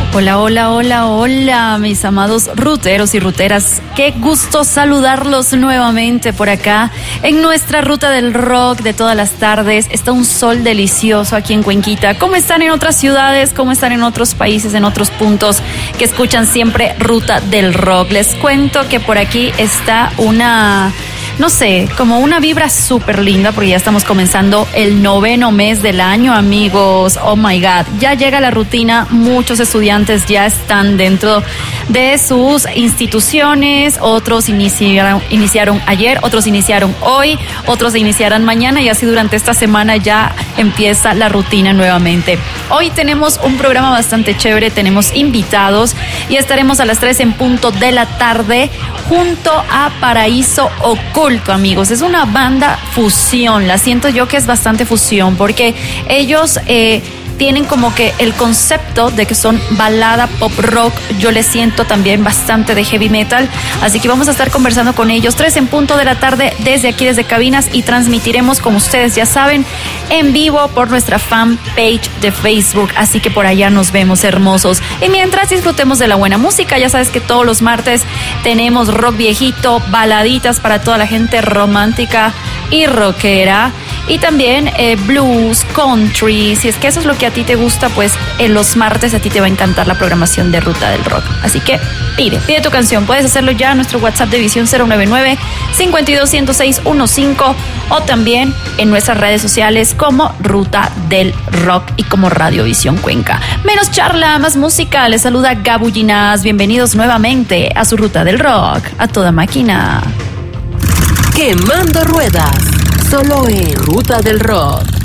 Hola, hola, hola, hola, mis amados ruteros y ruteras. Qué gusto saludarlos nuevamente por acá en nuestra ruta del rock de todas las tardes. Está un sol delicioso aquí en Cuenquita. ¿Cómo están en otras ciudades? ¿Cómo están en otros países, en otros puntos que escuchan siempre Ruta del Rock? Les cuento que por aquí está no sé, como una vibra súper linda porque ya estamos comenzando el 9º mes del año, amigos. Oh my God, ya llega la rutina. Muchos estudiantes ya están dentro de sus instituciones. Otros iniciaron ayer, otros iniciaron hoy, otros iniciarán mañana y así durante esta semana ya empieza la rutina nuevamente. Hoy tenemos un programa bastante chévere, tenemos invitados y estaremos a las 3 en punto de la tarde junto a Paraíso Oculto, amigos. Es una banda fusión, la siento yo que es bastante fusión porque ellos tienen como que el concepto de que son balada pop rock. Yo les siento también bastante de heavy metal, así que vamos a estar conversando con ellos 3 en punto de la tarde desde aquí, desde Cabinas, y transmitiremos, como ustedes ya saben, en vivo por nuestra fanpage de Facebook, así que por allá nos vemos, hermosos. Y mientras disfrutemos de la buena música, ya sabes que todos los martes tenemos rock viejito, baladitas para toda la gente romántica y rockera, y también blues, country. Si es que eso es lo que a ti te gusta, pues en los martes a ti te va a encantar la programación de Ruta del Rock. Así que pide tu canción. Puedes hacerlo ya a nuestro WhatsApp de Visión 099-52-106-15 o también en nuestras redes sociales como Ruta del Rock y como Radio Visión Cuenca. Menos charla, más música. Les saluda Gabullinas. Bienvenidos nuevamente a su Ruta del Rock a toda máquina. Quemando ruedas, solo en Ruta del Rock.